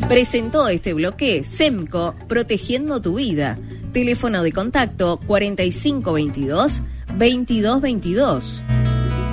Presentó este bloque SEMCO, protegiendo tu vida. Teléfono de contacto 4522-2222.